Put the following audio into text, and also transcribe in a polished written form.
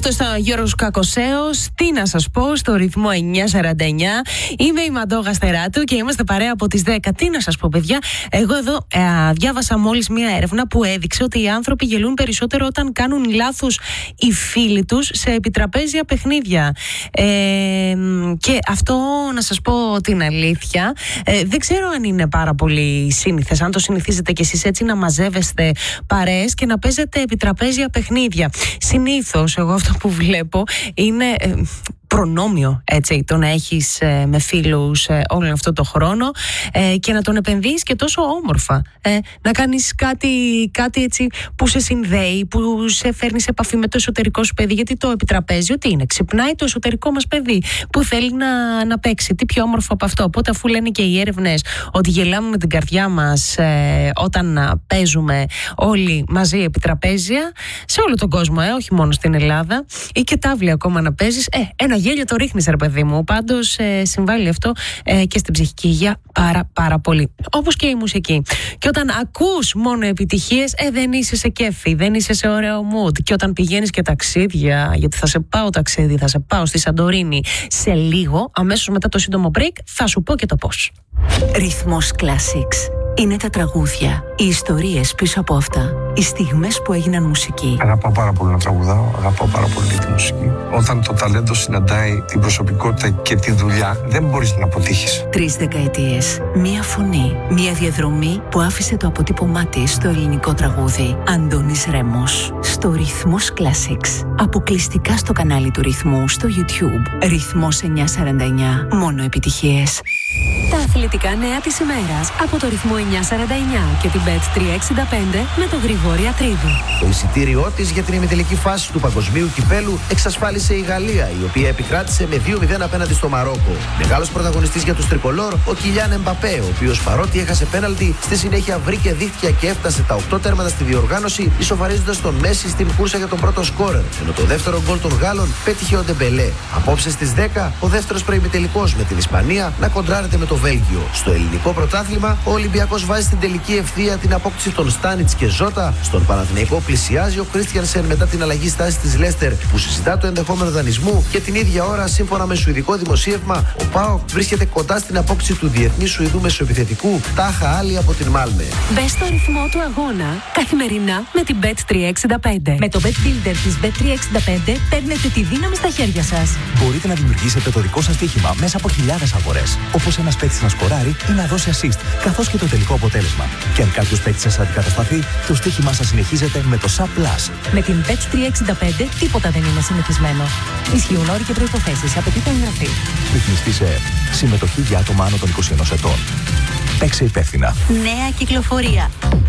Αυτό ήταν ο Γιώργος Κακοσέος. Τι να σας πω, στο ρυθμό 949. Είμαι η Μαντώ Γαστεράτου και είμαστε παρέα από τις 10. Τι να σας πω, παιδιά, εγώ εδώ διάβασα μόλις μία έρευνα που έδειξε ότι οι άνθρωποι γελούν περισσότερο όταν κάνουν λάθος οι φίλοι τους σε επιτραπέζια παιχνίδια. Και αυτό, να σας πω την αλήθεια, δεν ξέρω αν είναι πάρα πολύ σύνηθες, αν το συνηθίζετε κι εσείς έτσι να μαζεύεστε παρέες και να παίζετε επιτραπέζια παιχνίδια. Συνήθως εγώ αυτό που βλέπω είναι προνόμιο, έτσι, το να έχεις με φίλους όλο αυτό το χρόνο και να τον επενδύεις και τόσο όμορφα. Να κάνεις κάτι έτσι που σε συνδέει, που σε φέρνει σε επαφή με το εσωτερικό σου παιδί. Γιατί το επιτραπέζιο τι είναι? Ξυπνάει το εσωτερικό μας παιδί που θέλει να παίξει. Τι πιο όμορφο από αυτό? Οπότε, αφού λένε και οι έρευνες ότι γελάμε με την καρδιά μας όταν παίζουμε όλοι μαζί επιτραπέζια, σε όλο τον κόσμο, όχι μόνο στην Ελλάδα, ή και τάβλη ακόμα να παίζεις, ένα γέλιο το ρίχνεις, ρε παιδί μου. Πάντως συμβάλλει αυτό και στην ψυχική υγεία πάρα πολύ. Όπως και η μουσική. Και όταν ακούς μόνο επιτυχίες, δεν είσαι σε κέφι, δεν είσαι σε ωραίο mood. Και όταν πηγαίνεις και ταξίδια, γιατί θα σε πάω ταξίδι, θα σε πάω στη Σαντορίνη σε λίγο, αμέσως μετά το σύντομο break, θα σου πω και το πώς. Ρυθμός Classics. Είναι τα τραγούδια, οι ιστορίες πίσω από αυτά, οι στιγμές που έγιναν μουσική. Αγαπάω πάρα πολύ να τραγουδάω, αγαπάω πάρα πολύ τη μουσική. Όταν το ταλέντο συναντάει την προσωπικότητα και τη δουλειά, δεν μπορείς να αποτύχεις. 3 δεκαετίες, μία φωνή, μία διαδρομή που άφησε το αποτύπωμά της στο ελληνικό τραγούδι. Αντώνης Ρέμος, στο Ρυθμός Classics. Αποκλειστικά στο κανάλι του Ρυθμού στο YouTube. Ρυθμός 949, μόνο επιτυχίες. Τα αθλητικά νέα της ημέρας από το Ρυθμό 949 και την Bet365 με τον Γρηγόρη Ατρίδου. Το εισιτήριό της για την ημιτελική φάση του Παγκοσμίου Κυπέλου εξασφάλισε η Γαλλία, η οποία επικράτησε με 2-0 απέναντι στο Μαρόκο. Μεγάλος πρωταγωνιστής για τους Τρικολόρ, ο Κιλιάν Εμπαπέ, ο οποίος παρότι έχασε πέναλτι, στη συνέχεια βρήκε δίχτυα και έφτασε τα 8 τέρματα στη διοργάνωση, ισοφαρίζοντας τον Μέση στην κούρσα για τον πρώτο σκόρερ. Ενώ το δεύτερο γκολ των Γάλλων πέτυχε ο Ντεμπελέ. Απόψε στις 10, ο δεύτερος προημιτελικός με την Ισπανία να κοντράρεται με το Βέλγιο. Στο ελληνικό πρωτάθλημα, ο Ολυμπιακός βάζει στην τελική ευθεία την απόκτηση των Στάνιτς και Ζώτα. Στον Παναθηναϊκό πλησιάζει ο Κρίστιανσεν μετά την αλλαγή στάση της Λέστερ, που συζητά το ενδεχόμενο δανεισμού, και την ίδια ώρα, σύμφωνα με σουηδικό δημοσίευμα, ο ΠΑΟΚ βρίσκεται κοντά στην απόκτηση του διεθνή Σουηδού μεσοεπιθετικού Τάχα Άλλη από την Μάλμε. Μπες στο ρυθμό του αγώνα καθημερινά με την Bet365. Με το Bet Builder της Bet365 παίρνετε τη δύναμη στα χέρια σας. Μπορείτε να δημιουργήσετε το δικό σας στοίχημα μέσα από χιλιάδες αγορές. Όπως ένας παίκτης να σκοράρει ή να δώσει assist, καθώς και το τελικό αποτέλεσμα. Και αν κάποιος παίκτης σας αντικατασταθεί, το στοίχημά σας συνεχίζεται με το SAP Plus. Με την Bet365 τίποτα δεν είναι συνηθισμένο. Ισχύουν όροι και προϋποθέσεις. Απαιτείται εγγραφή. Ρυθμιστή σε ΕΕΠ. Συμμετοχή για άτομα άνω των 21 ετών. Παίξε υπεύθυνα. Νέα κυκλοφορία.